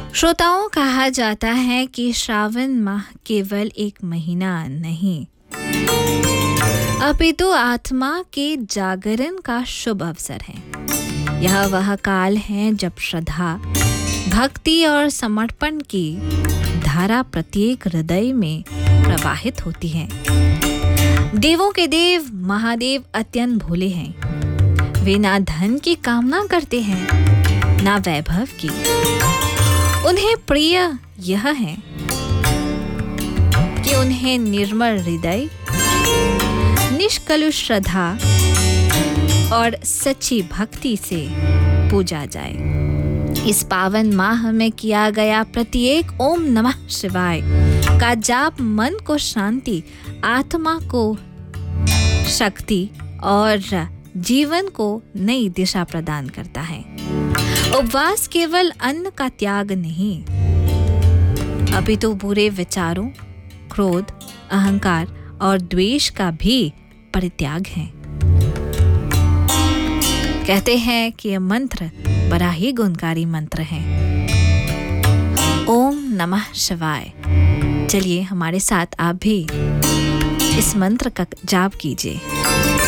श्रोताओं, कहा जाता है कि श्रावण माह केवल एक महीना नहीं, अपितु आत्मा के जागरण का शुभ अवसर है। यह वह काल है जब श्रद्धा, भक्ति और समर्पण की धारा प्रत्येक हृदय में प्रवाहित होती है। देवों के देव महादेव अत्यंत भोले हैं। वे ना धन की कामना करते हैं, ना वैभव की। उन्हें प्रिय यह है कि उन्हें निर्मल हृदय, निष्कलुष श्रद्धा और सच्ची भक्ति से पूजा जाए। इस पावन माह में किया गया प्रत्येक ओम नमः शिवाय का जाप मन को शांति, आत्मा को शक्ति और जीवन को नई दिशा प्रदान करता है। उपवास केवल अन्न का त्याग नहीं, अपितु बुरे विचारों, क्रोध, अहंकार और द्वेष का भी परित्याग है। कहते हैं कि यह मंत्र बड़ा ही गुणकारी मंत्र है। ओम नमः शिवाय। चलिए हमारे साथ आप भी इस मंत्र का जाप कीजिए।